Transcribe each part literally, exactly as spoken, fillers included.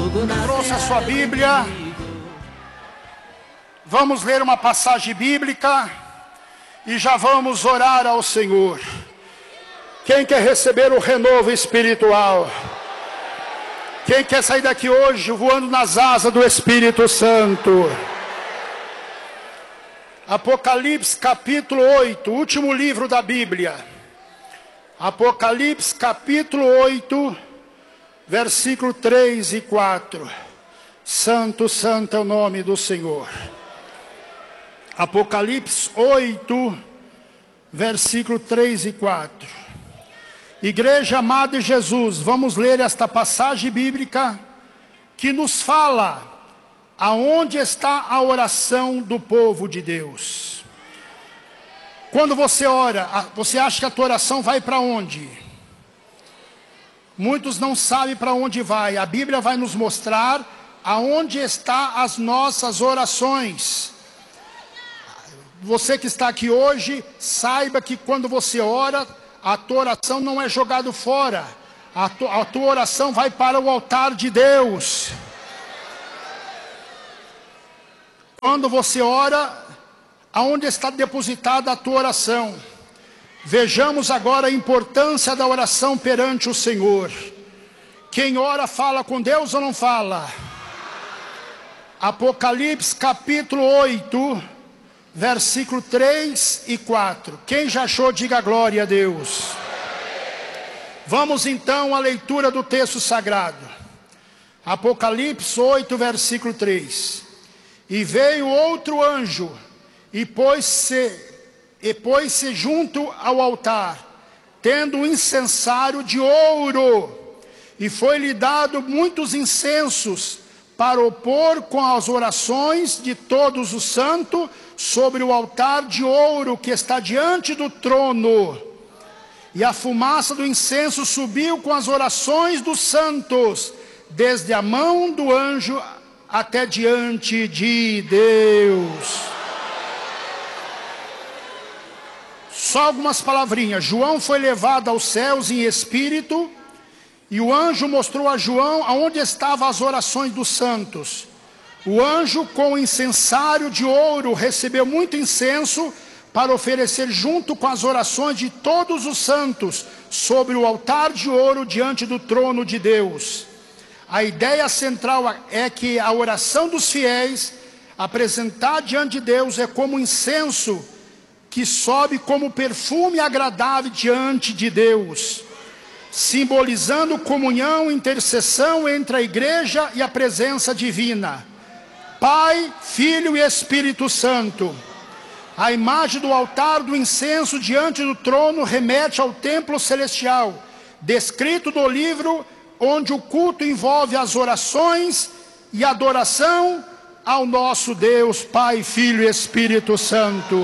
Trouxe a sua Bíblia. Vamos ler uma passagem bíblica e já vamos orar ao Senhor. Quem quer receber o renovo espiritual? Quem quer sair daqui hoje voando nas asas do Espírito Santo? Apocalipse capítulo oito, último livro da Bíblia. Apocalipse capítulo oito, versículo três e quatro. Santo, santo é o nome do Senhor. Apocalipse oito, versículo três e quatro. Igreja amada de Jesus, vamos ler esta passagem bíblica que nos fala aonde está a oração do povo de Deus. Quando você ora, você acha que a tua oração vai para onde? Muitos não sabem para onde vai. A Bíblia vai nos mostrar aonde estão as nossas orações. Você que está aqui hoje, saiba que quando você ora, a tua oração não é jogada fora. A tua, a tua oração vai para o altar de Deus. Quando você ora, aonde está depositada a tua oração? Vejamos agora a importância da oração perante o Senhor. Quem ora fala com Deus ou não fala? Apocalipse capítulo oito, versículo três e quatro. Quem já achou, diga glória a Deus. Vamos então à leitura do texto sagrado. Apocalipse oito, versículo três. E veio outro anjo, e pôs-se, e pôs-se junto ao altar, tendo um incensário de ouro, e foi-lhe dado muitos incensos, para opor com as orações de todos os santos, sobre o altar de ouro que está diante do trono. E a fumaça do incenso subiu com as orações dos santos, desde a mão do anjo até diante de Deus. Só algumas palavrinhas. João foi levado aos céus em espírito, e o anjo mostrou a João aonde estavam as orações dos santos. O anjo com o incensário de ouro recebeu muito incenso para oferecer junto com as orações de todos os santos sobre o altar de ouro diante do trono de Deus. A ideia central é que a oração dos fiéis apresentada diante de Deus é como incenso que sobe como perfume agradável diante de Deus, simbolizando comunhão e intercessão entre a igreja e a presença divina. Pai, Filho e Espírito Santo. A imagem do altar do incenso diante do trono remete ao templo celestial, descrito no livro, onde o culto envolve as orações e adoração ao nosso Deus, Pai, Filho e Espírito Santo.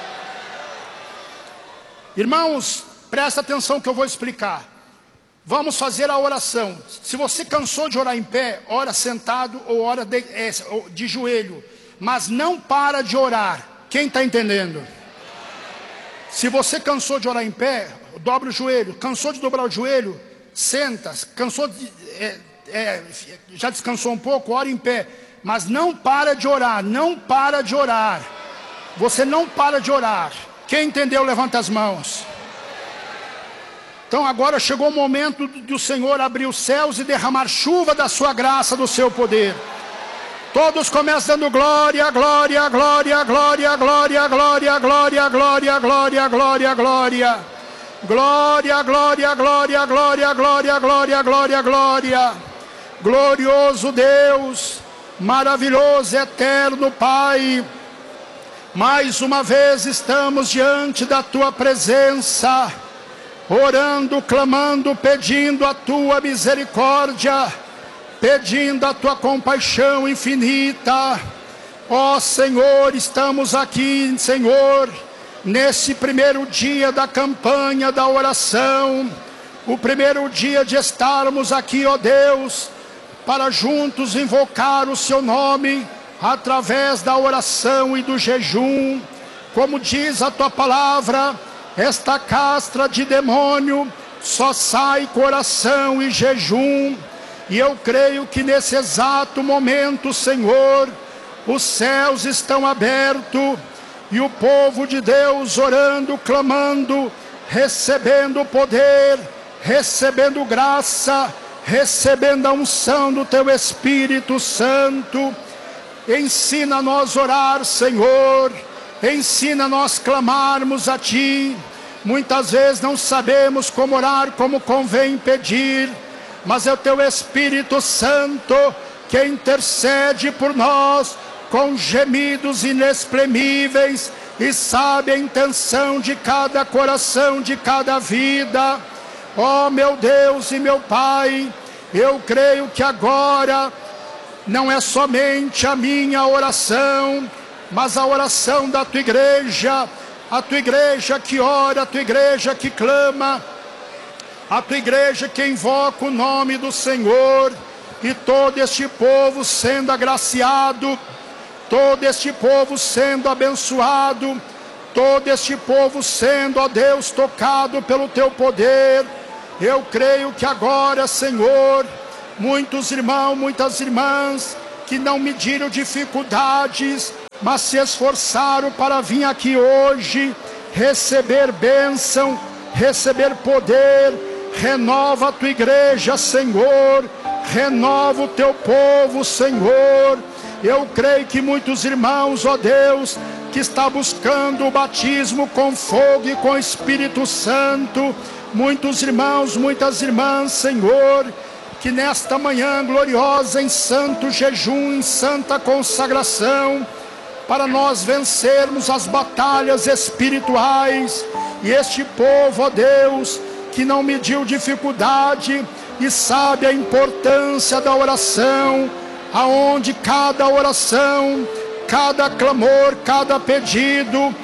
Irmãos, presta atenção que eu vou explicar. Vamos fazer a oração. Se você cansou de orar em pé, ora sentado ou ora de, é, de joelho, mas não para de orar. Quem está entendendo? Se você cansou de orar em pé, dobra o joelho. Cansou de dobrar o joelho, senta. Cansou de, é, é, já descansou um pouco, ora em pé. Mas não para de orar, não para de orar. Você não para de orar. Quem entendeu, levanta as mãos. Então agora chegou o momento do Senhor abrir os céus e derramar chuva da sua graça, do seu poder. Todos começam dando glória, glória, glória, glória, glória, glória, glória, glória, glória, glória, glória. Glória, glória, glória, glória, glória, glória, glória, glória. Glorioso Deus, maravilhoso, eterno Pai. Mais uma vez estamos diante da tua presença, orando, clamando, pedindo a tua misericórdia, pedindo a tua compaixão infinita. Ó Senhor, estamos aqui, Senhor, nesse primeiro dia da campanha da oração, o primeiro dia de estarmos aqui, ó Deus, para juntos invocar o seu nome, através da oração e do jejum. Como diz a tua palavra, esta castra de demônio só sai com oração e jejum. E eu creio que nesse exato momento, Senhor, os céus estão abertos e o povo de Deus orando, clamando, recebendo poder, recebendo graça, recebendo a unção do Teu Espírito Santo. Ensina a nós orar, Senhor, ensina a nós clamarmos a Ti. Muitas vezes não sabemos como orar, como convém pedir, mas é o Teu Espírito Santo que intercede por nós com gemidos inexprimíveis e sabe a intenção de cada coração, de cada vida. Ó meu Deus e meu Pai, eu creio que agora não é somente a minha oração, mas a oração da Tua igreja, a Tua igreja que ora, a Tua igreja que clama, a Tua igreja que invoca o nome do Senhor, e todo este povo sendo agraciado, todo este povo sendo abençoado, todo este povo sendo, ó Deus, tocado pelo Teu poder. Eu creio que agora, Senhor, muitos irmãos, muitas irmãs que não mediram dificuldades, mas se esforçaram para vir aqui hoje, receber bênção, receber poder. Renova a Tua igreja, Senhor, renova o Teu povo, Senhor. Eu creio que muitos irmãos, ó Deus, que está buscando o batismo com fogo e com Espírito Santo, muitos irmãos, muitas irmãs, Senhor, que nesta manhã gloriosa, em santo jejum, em santa consagração, para nós vencermos as batalhas espirituais, e este povo, ó Deus, que não mediu dificuldade e sabe a importância da oração, aonde cada oração, cada clamor, cada pedido,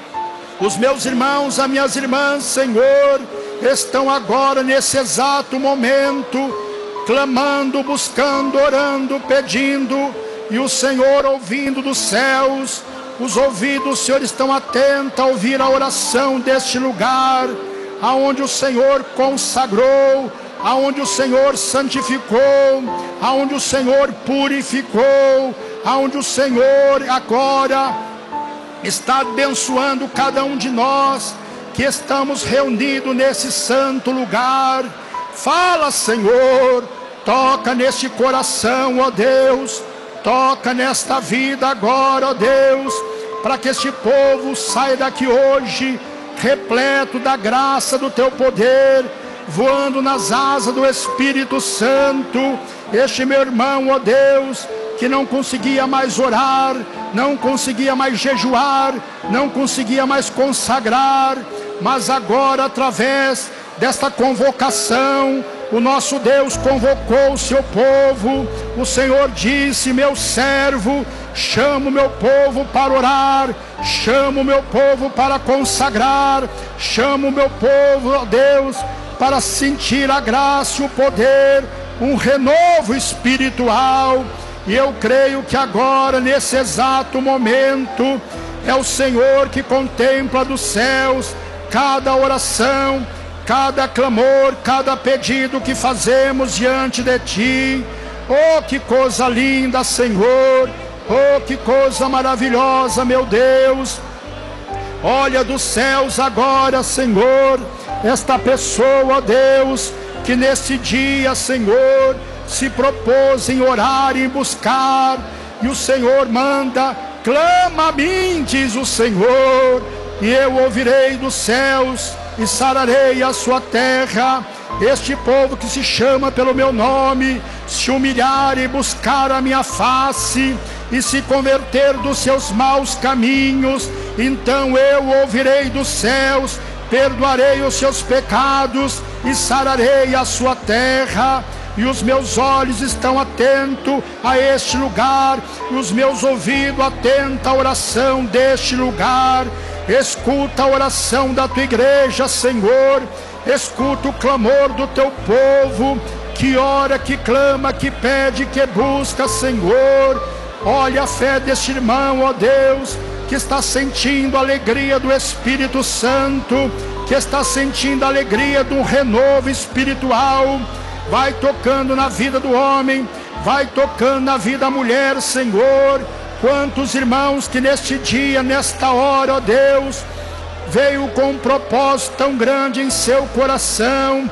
os meus irmãos, as minhas irmãs, Senhor, estão agora nesse exato momento, clamando, buscando, orando, pedindo, e o Senhor ouvindo dos céus, os ouvidos, Senhor, estão atentos a ouvir a oração deste lugar, aonde o Senhor consagrou, aonde o Senhor santificou, aonde o Senhor purificou, aonde o Senhor agora está abençoando cada um de nós que estamos reunidos nesse santo lugar. Fala, Senhor, toca neste coração, ó Deus, toca nesta vida agora, ó Deus, para que este povo saia daqui hoje repleto da graça do Teu poder, voando nas asas do Espírito Santo. Este meu irmão, ó Deus, que não conseguia mais orar, não conseguia mais jejuar, não conseguia mais consagrar, mas agora, através desta convocação, o nosso Deus convocou o Seu povo. O Senhor disse: meu servo, chama o meu povo para orar, chama o meu povo para consagrar, chama o meu povo, ó Deus, para sentir a graça e o poder, um renovo espiritual. E eu creio que agora, nesse exato momento, é o Senhor que contempla dos céus cada oração, cada clamor, cada pedido que fazemos diante de Ti. Oh, que coisa linda, Senhor! Oh, que coisa maravilhosa, meu Deus! Olha dos céus agora, Senhor, esta pessoa, ó Deus, que nesse dia, Senhor, se propôs em orar e em buscar, e o Senhor manda: clama a mim, diz o Senhor, e eu ouvirei dos céus e sararei a sua terra. Este povo que se chama pelo meu nome, se humilhar e buscar a minha face, e se converter dos seus maus caminhos, então eu ouvirei dos céus, perdoarei os seus pecados e sararei a sua terra. E os meus olhos estão atentos a este lugar, e os meus ouvidos atentos à oração deste lugar. Escuta a oração da Tua igreja, Senhor, escuta o clamor do Teu povo, que ora, que clama, que pede, que busca, Senhor. Olha a fé deste irmão, ó Deus, que está sentindo a alegria do Espírito Santo, que está sentindo a alegria de um renovo espiritual. vai tocando na vida do homem, vai tocando na vida da mulher, Senhor. Quantos irmãos que neste dia, nesta hora, ó Deus, veio com um propósito tão grande em seu coração,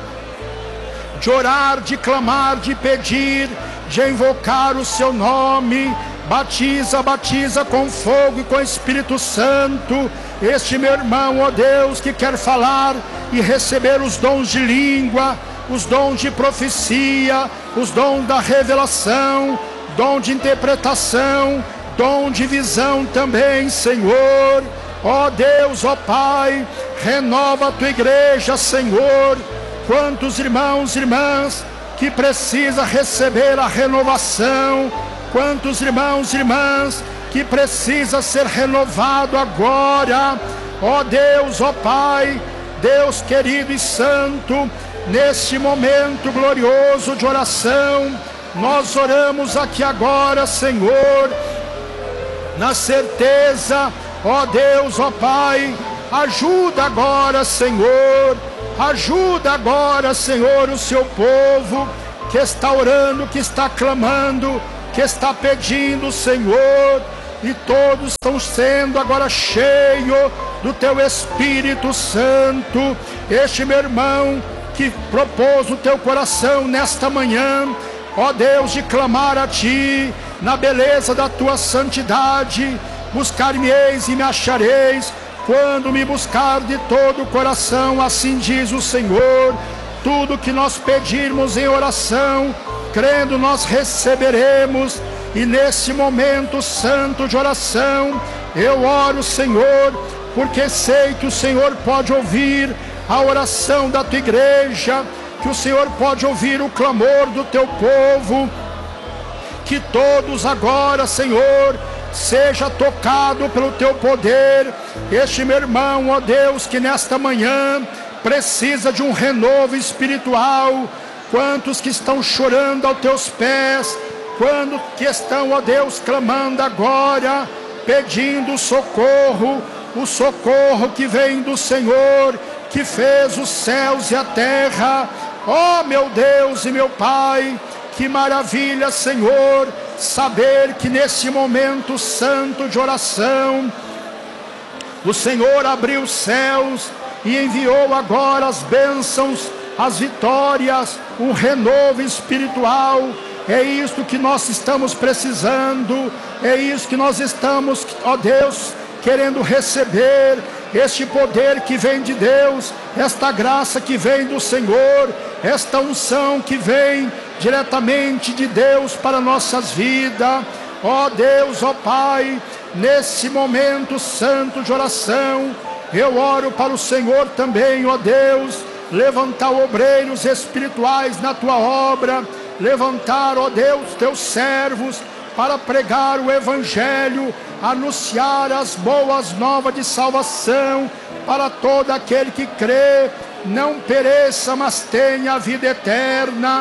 de orar, de clamar, de pedir, de invocar o seu nome. Batiza, batiza com fogo e com Espírito Santo este meu irmão, ó Deus, que quer falar e receber os dons de língua, os dons de profecia, os dons da revelação, dom de interpretação, dom de visão também, Senhor. Ó Deus, ó Pai, renova a tua igreja, Senhor. Quantos irmãos e irmãs que precisa receber a renovação, quantos irmãos e irmãs que precisa ser renovado agora. Ó Deus, ó Pai, Deus querido e santo, neste momento glorioso de oração, nós oramos aqui agora, Senhor, na certeza, ó Deus, ó Pai, ajuda agora, Senhor, ajuda agora, Senhor, o seu povo que está orando, que está clamando, que está pedindo, Senhor, e todos estão sendo agora cheios do teu Espírito Santo. Este meu irmão que propôs o teu coração nesta manhã, ó Deus, de clamar a ti na beleza da tua santidade, buscar-me-eis e me achareis, quando me buscar de todo o coração, assim diz o Senhor. Tudo que nós pedirmos em oração, crendo, nós receberemos. E nesse momento santo de oração, eu oro, Senhor, porque sei que o Senhor pode ouvir a oração da tua igreja, que o Senhor pode ouvir o clamor do teu povo. Que todos agora, Senhor, seja tocado pelo teu poder. Este meu irmão, ó Deus, que nesta manhã precisa de um renovo espiritual. Quantos que estão chorando aos teus pés, quando que estão, ó Deus, clamando agora, pedindo socorro, o socorro que vem do Senhor, que fez os céus e a terra. Ó meu Deus e meu Pai, que maravilha, Senhor, saber que nesse momento santo de oração, o Senhor abriu os céus e enviou agora as bênçãos, as vitórias, um renovo espiritual. É isso que nós estamos precisando, é isso que nós estamos, ó Deus, querendo receber, este poder que vem de Deus, esta graça que vem do Senhor, esta unção que vem diretamente de Deus para nossas vidas. Ó Deus, ó Pai, nesse momento santo de oração, eu oro para o Senhor também, ó Deus, levantar obreiros espirituais na tua obra, levantar, ó Deus, teus servos para pregar o Evangelho, anunciar as boas novas de salvação para todo aquele que crê, não pereça, mas tenha a vida eterna.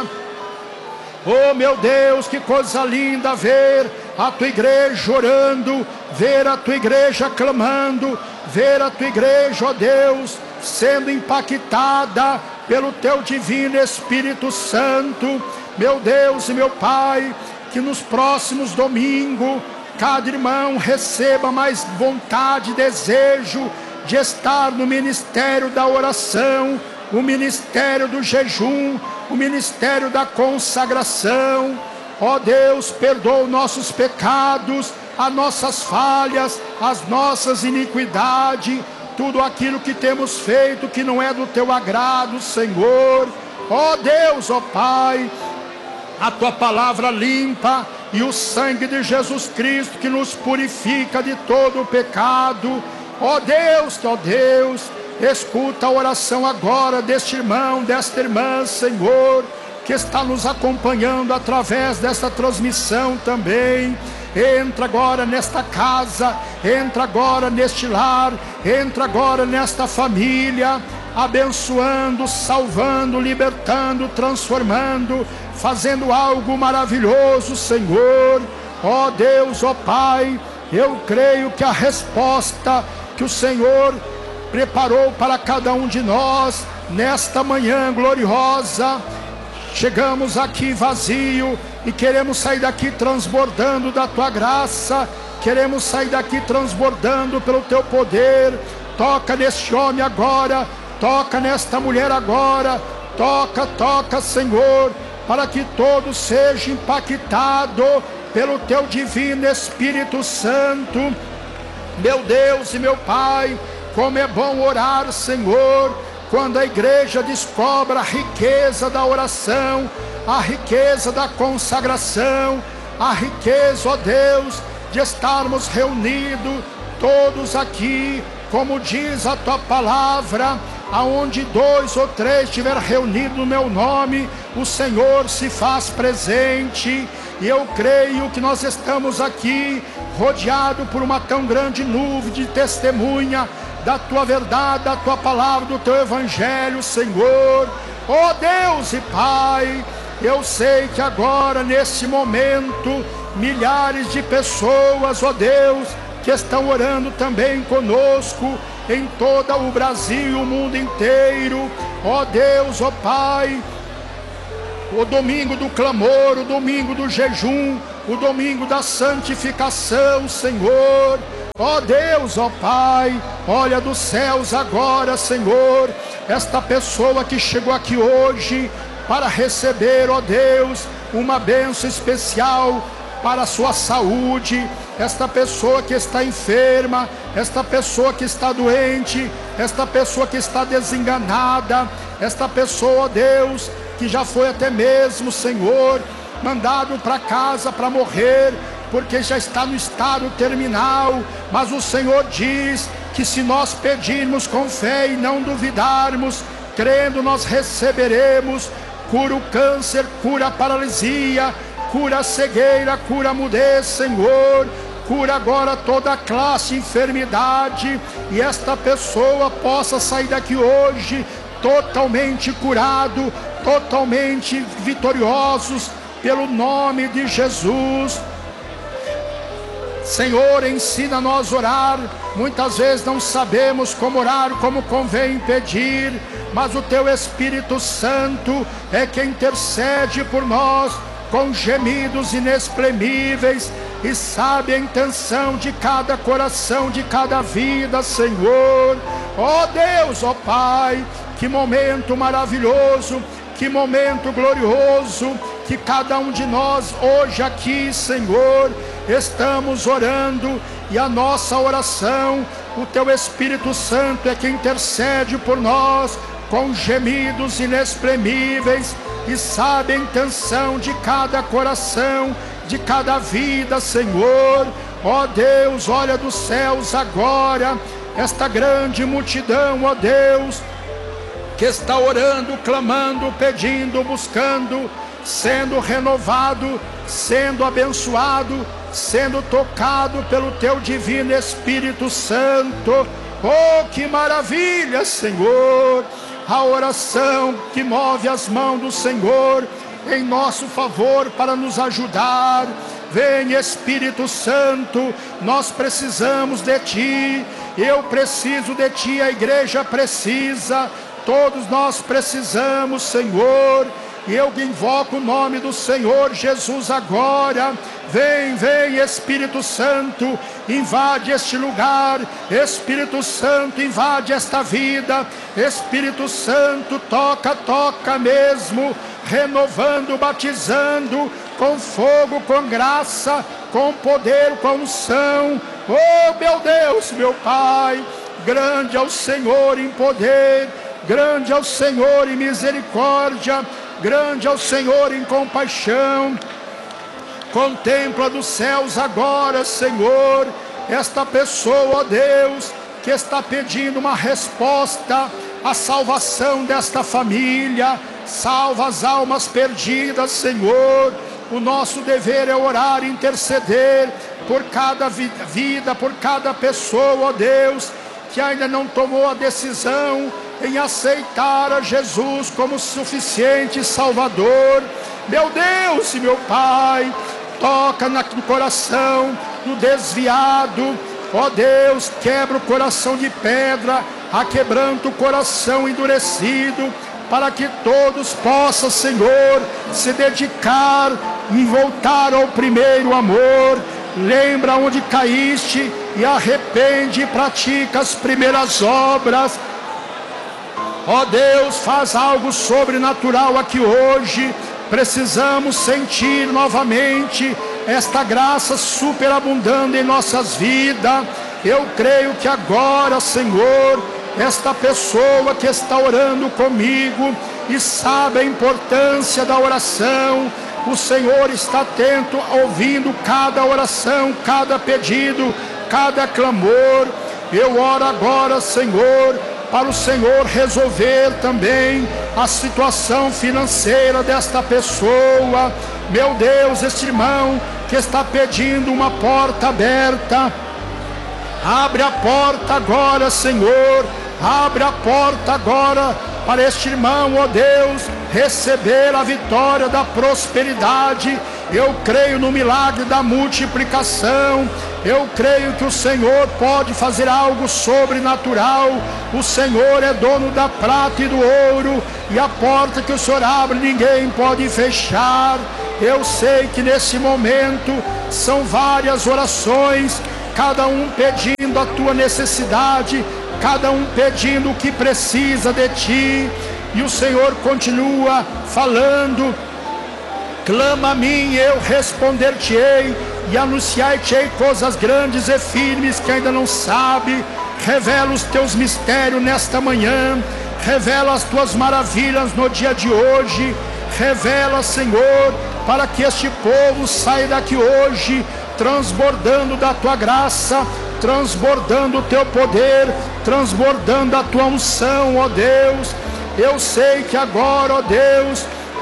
Oh meu Deus, que coisa linda ver a tua igreja orando, ver a tua igreja clamando, ver a tua igreja, ó Deus, sendo impactada pelo teu divino Espírito Santo. Meu Deus e meu Pai, que nos próximos domingos, cada irmão receba mais vontade e desejo de estar no ministério da oração, o ministério do jejum, o ministério da consagração. Ó Deus, perdoa os nossos pecados, as nossas falhas, as nossas iniquidades, tudo aquilo que temos feito que não é do teu agrado, Senhor. Ó Deus, ó Pai, a tua palavra limpa e o sangue de Jesus Cristo que nos purifica de todo o pecado. Ó Deus, ó Deus, escuta a oração agora deste irmão, desta irmã, Senhor, que está nos acompanhando através desta transmissão também. Entra agora nesta casa, entra agora neste lar, entra agora nesta família, abençoando, salvando, libertando, transformando, fazendo algo maravilhoso, Senhor. Ó Deus, ó Pai, eu creio que a resposta que o Senhor preparou para cada um de nós nesta manhã gloriosa chegamos aqui vazio e queremos sair daqui transbordando da tua graça, queremos sair daqui transbordando pelo teu poder. Toca neste homem agora, toca nesta mulher agora, toca, toca, Senhor, para que todo seja impactado pelo teu divino Espírito Santo. Meu Deus e meu Pai, como é bom orar, Senhor, quando a igreja descobre a riqueza da oração, a riqueza da consagração, a riqueza, ó Deus, de estarmos reunidos todos aqui, como diz a tua palavra, aonde dois ou três estiver reunido no meu nome, o Senhor se faz presente. E eu creio que nós estamos aqui rodeado por uma tão grande nuvem de testemunha da tua verdade, da tua palavra, do teu evangelho, Senhor. Ó Deus e Pai, eu sei que agora, nesse momento, milhares de pessoas, ó Deus, que estão orando também conosco em todo o Brasil e o mundo inteiro. Ó Deus, ó Pai, o domingo do clamor, o domingo do jejum, o domingo da santificação, Senhor. Ó Deus, ó Pai, olha dos céus agora, Senhor, esta pessoa que chegou aqui hoje para receber, ó Deus, uma bênção especial para a sua saúde, esta pessoa que está enferma, esta pessoa que está doente, esta pessoa que está desenganada, esta pessoa, ó Deus, que já foi até mesmo, Senhor, mandado para casa para morrer, porque já está no estado terminal. Mas o Senhor diz que se nós pedirmos com fé e não duvidarmos, crendo, nós receberemos. Cura o câncer, cura a paralisia, cura a cegueira, cura a mudez, Senhor. Cura agora toda a classe de enfermidade, e esta pessoa possa sair daqui hoje totalmente curado, totalmente vitoriosos, pelo nome de Jesus. Senhor, ensina nós a orar. Muitas vezes não sabemos como orar, como convém pedir, mas o teu Espírito Santo é quem intercede por nós com gemidos inexprimíveis, e sabe a intenção de cada coração, de cada vida, Senhor. Ó Deus, ó Pai, que momento maravilhoso, que momento glorioso, que cada um de nós hoje aqui, Senhor, estamos orando, e a nossa oração, o teu Espírito Santo é quem intercede por nós com gemidos inexprimíveis, e sabe a intenção de cada coração, de cada vida, Senhor. Ó Deus, olha dos céus agora, esta grande multidão, ó Deus, que está orando, clamando, pedindo, buscando, sendo renovado, sendo abençoado, sendo tocado pelo teu divino Espírito Santo. Oh, que maravilha, Senhor! A oração que move as mãos do Senhor em nosso favor para nos ajudar. Vem, Espírito Santo, nós precisamos de Ti, eu preciso de Ti, a igreja precisa, todos nós precisamos, Senhor. E eu invoco o nome do Senhor Jesus agora. Vem, vem, Espírito Santo, invade este lugar. Espírito Santo, invade esta vida. Espírito Santo, toca, toca mesmo, renovando, batizando com fogo, com graça, com poder, com unção. Oh, meu Deus, meu Pai, grande é o Senhor em poder, grande é o Senhor em misericórdia, grande é o Senhor em compaixão. Contempla dos céus agora, Senhor, esta pessoa, ó Deus, que está pedindo uma resposta à salvação desta família. Salva as almas perdidas, Senhor. O nosso dever é orar e interceder por cada vida, por cada pessoa, ó Deus, que ainda não tomou a decisão em aceitar a Jesus como suficiente Salvador. Meu Deus e meu Pai, toca no coração do desviado, ó Deus, quebra o coração de pedra, aquebranta o coração endurecido, para que todos possam, Senhor, se dedicar e voltar ao primeiro amor. Lembra onde caíste e arrepende e pratica as primeiras obras. Ó Deus, faz algo sobrenatural aqui hoje. Precisamos sentir novamente esta graça superabundando em nossas vidas. Eu creio que agora, Senhor, esta pessoa que está orando comigo e sabe a importância da oração, o Senhor está atento, ouvindo cada oração, cada pedido, cada clamor. Eu oro agora, Senhor, para o Senhor resolver também a situação financeira desta pessoa. Meu Deus, este irmão que está pedindo uma porta aberta, abre a porta agora, Senhor, abre a porta agora para este irmão, ó Deus, receber a vitória da prosperidade. Eu creio no milagre da multiplicação. Eu creio que o Senhor pode fazer algo sobrenatural. O Senhor é dono da prata e do ouro, e a porta que o Senhor abre ninguém pode fechar. Eu sei que nesse momento são várias orações, cada um pedindo a tua necessidade, cada um pedindo o que precisa de ti, e o Senhor continua falando: clama a mim, eu responder-te-ei, e anunciar-te-ei coisas grandes e firmes que ainda não sabe. Revela os teus mistérios nesta manhã, revela as tuas maravilhas no dia de hoje, revela, Senhor, para que este povo saia daqui hoje transbordando da tua graça, transbordando o teu poder, transbordando a tua unção, ó Deus. Eu sei que agora, ó Deus,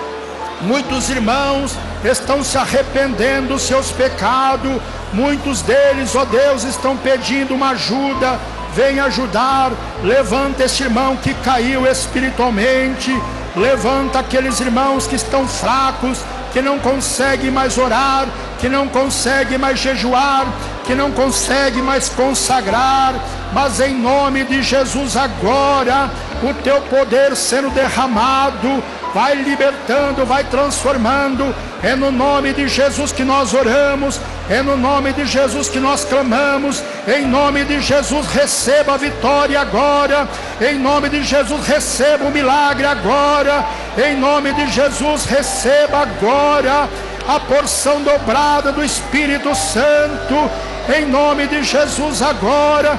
muitos irmãos estão se arrependendo dos seus pecados, muitos deles, ó Deus, estão pedindo uma ajuda. Vem ajudar, levanta este irmão que caiu espiritualmente, levanta aqueles irmãos que estão fracos, que não conseguem mais orar, que não conseguem mais jejuar, que não conseguem mais consagrar, mas em nome de Jesus agora, o teu poder sendo derramado, vai libertando, vai transformando. É no nome de Jesus que nós oramos, é no nome de Jesus que nós clamamos. Em nome de Jesus, receba a vitória agora. Em nome de Jesus, receba o milagre agora. Em nome de Jesus, receba agora a porção dobrada do Espírito Santo. Em nome de Jesus agora,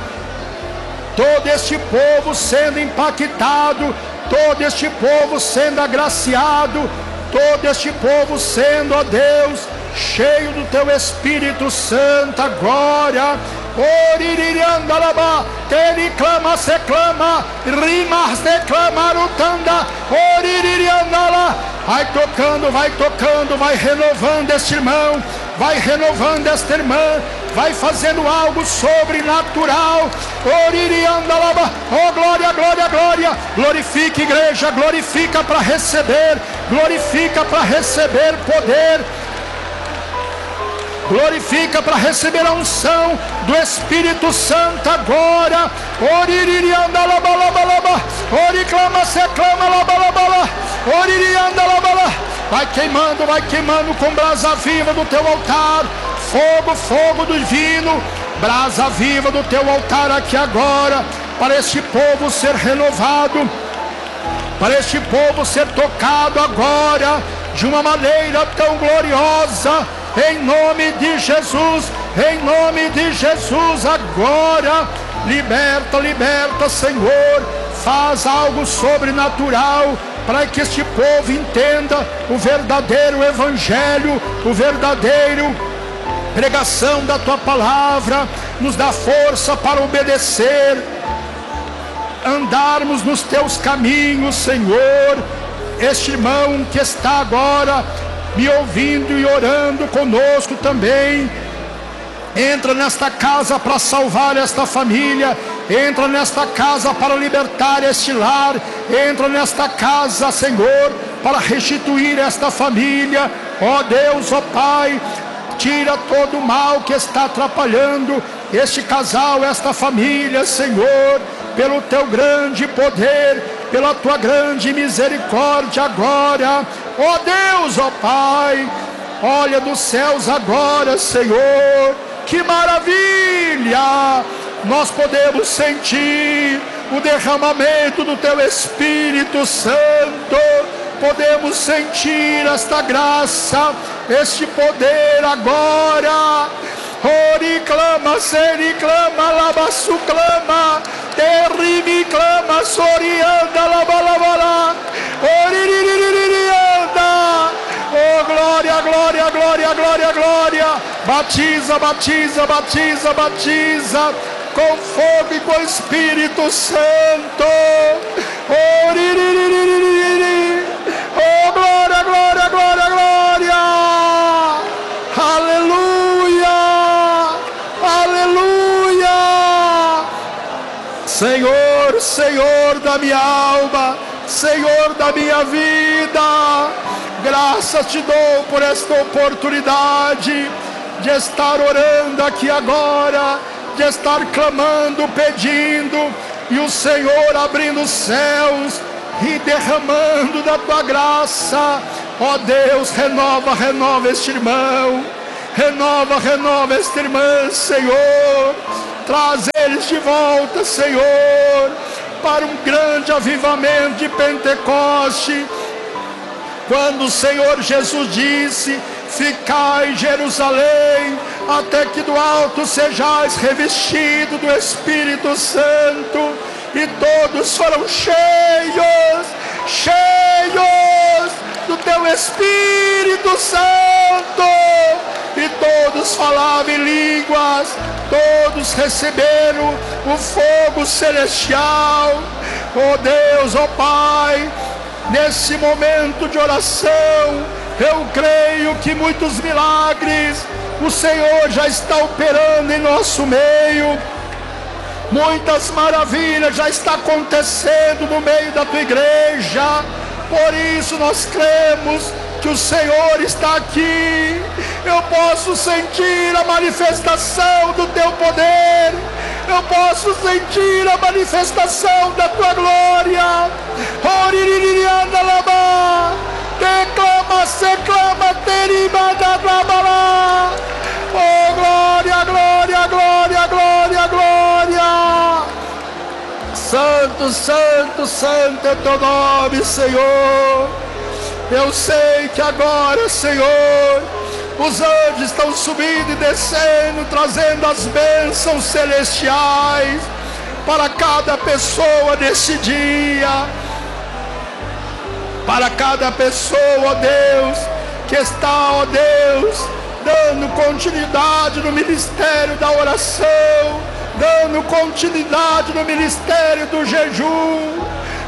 todo este povo sendo impactado, todo este povo sendo agraciado, todo este povo sendo, ó Deus, cheio do teu Espírito Santo agora. Oririandalaba, ele clama, se clama, rimas declama rutanda, oririandala. Vai tocando, vai tocando, vai renovando este irmão, vai renovando esta irmã, vai fazendo algo sobrenatural. Oririandalaba, oh glória, glória, glória. Glorifica, igreja, glorifica para receber, glorifica para receber poder, glorifica para receber a unção do Espírito Santo agora. Oririandalabalaba, oriclama, se clama, labalabala, oririandalabala. Vai queimando, vai queimando com brasa viva do teu altar, fogo, fogo divino, brasa viva do teu altar aqui agora, para este povo ser renovado, para este povo ser tocado agora de uma maneira tão gloriosa. Em nome de Jesus, em nome de Jesus agora, liberta, liberta, Senhor, faz algo sobrenatural, para que este povo entenda o verdadeiro evangelho, o verdadeiro pregação da tua palavra. Nos dá força para obedecer, andarmos nos teus caminhos, Senhor. Este irmão que está agora me ouvindo e orando conosco também, entra nesta casa para salvar esta família, entra nesta casa para libertar este lar, entra nesta casa, Senhor, para restituir esta família. Ó Deus, ó Pai, tira todo o mal que está atrapalhando este casal, esta família, Senhor, pelo teu grande poder. pela tua grande misericórdia agora, ó Deus, ó Pai. Olha dos céus agora, Senhor, que maravilha! Nós podemos sentir o derramamento do teu Espírito Santo, podemos sentir esta graça, este poder agora. Ori clama, seri clama, labaçu clama, terimi clama, sorianda, labalabala, oririririanda. Oh, glória, glória, glória, glória, glória. Batiza, batiza, batiza, batiza com fogo e com Espírito Santo. Oh, riririririri. Oh, glória, glória, glória, glória. Aleluia, aleluia. Senhor, Senhor da minha alma, Senhor da minha vida, graças te dou por esta oportunidade de estar orando aqui agora, de estar clamando, pedindo, e o Senhor abrindo os céus e derramando da tua graça. Ó Deus, renova, renova este irmão, renova, renova esta irmã, Senhor. Traz eles de volta, Senhor, para um grande avivamento de Pentecoste. Quando o Senhor Jesus disse: ficai em Jerusalém, até que do alto sejais revestido do Espírito Santo. E todos foram cheios, cheios do teu Espírito Santo. E todos falavam em línguas, todos receberam o fogo celestial. Oh Deus, oh Pai, nesse momento de oração, eu creio que muitos milagres o Senhor já está operando em nosso meio. Muitas maravilhas já estão acontecendo no meio da tua igreja. Por isso nós cremos que o Senhor está aqui. Eu posso sentir a manifestação do teu poder. Eu posso sentir a manifestação da tua glória. Declama, seclama, terima, blá. Oh, glória, glória, glória, glória, glória. Santo, santo, santo é teu nome, Senhor. Eu sei que agora, Senhor, os anjos estão subindo e descendo, trazendo as bênçãos celestiais para cada pessoa nesse dia. Para cada pessoa, ó Deus, que está, ó Deus, dando continuidade no ministério da oração, dando continuidade no ministério do jejum.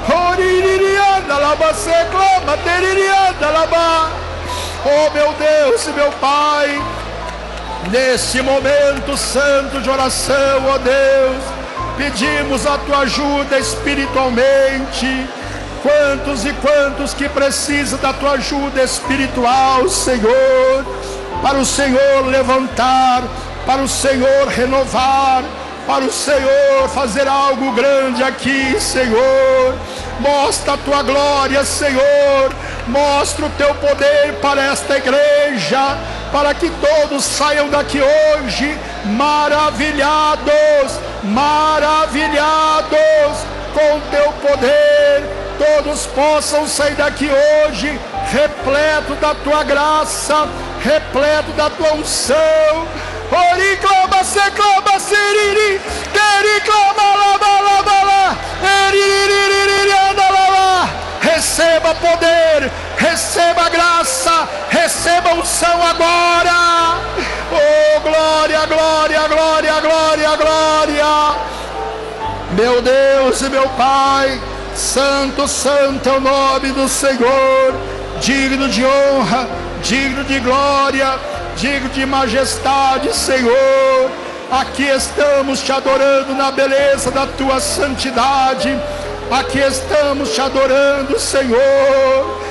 Oh meu Deus e meu Pai, nesse momento santo de oração, ó Deus, pedimos a tua ajuda espiritualmente. Quantos e quantos que precisam da tua ajuda espiritual, Senhor, para o Senhor levantar, para o Senhor renovar, para o Senhor fazer algo grande aqui, Senhor. Mostra a tua glória, Senhor. Mostra o teu poder para esta igreja, para que todos saiam daqui hoje maravilhados, maravilhados com o teu poder. Todos possam sair daqui hoje repleto da tua graça, repleto da tua unção. Ori clama, se clama, seriri, teri clama, lava, lava, lá, eririri, andalala. Receba poder, receba graça, receba unção agora. Oh, glória, glória, glória, glória, glória. Meu Deus e meu Pai, santo, santo é o nome do Senhor, digno de honra, digno de glória, digno de majestade, Senhor. Aqui estamos te adorando na beleza da tua santidade. Aqui estamos te adorando, Senhor.